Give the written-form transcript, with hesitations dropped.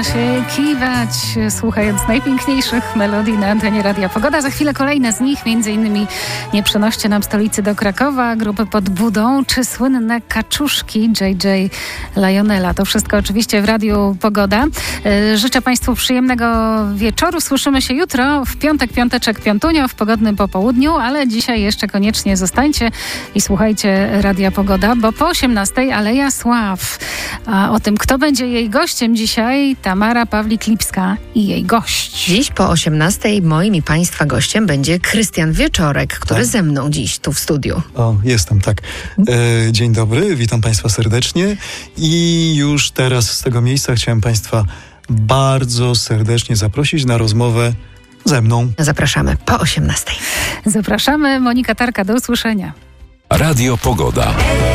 Się kiwać, słuchając najpiękniejszych melodii na antenie Radia Pogoda. Za chwilę kolejne z nich, m.in. Nie przenoście nam stolicy do Krakowa, grupy pod budą, czy słynne kaczuszki JJ Lionela. To wszystko oczywiście w Radiu Pogoda. Życzę Państwu przyjemnego wieczoru. Słyszymy się jutro, w piątek, piąteczek, piątunio, w pogodnym popołudniu, ale dzisiaj jeszcze koniecznie zostańcie i słuchajcie Radia Pogoda, bo po 18:00 Aleja Sław. A o tym, kto będzie jej gościem dzisiaj, Tamara Pawlik-Lipska i jej gość. Dziś po 18:00 moim i Państwa gościem będzie Krystian Wieczorek, który ze mną dziś tu w studiu. O, jestem, tak. Dzień dobry, witam Państwa serdecznie i już teraz z tego miejsca chciałem Państwa bardzo serdecznie zaprosić na rozmowę ze mną. Zapraszamy po 18:00. Zapraszamy, Monika Tarka, do usłyszenia. Radio Pogoda.